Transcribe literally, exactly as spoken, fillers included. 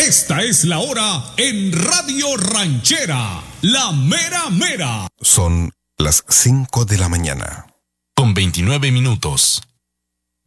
Esta es la hora en Radio Ranchera, la mera mera. Son las cinco de la mañana. Con veintinueve minutos.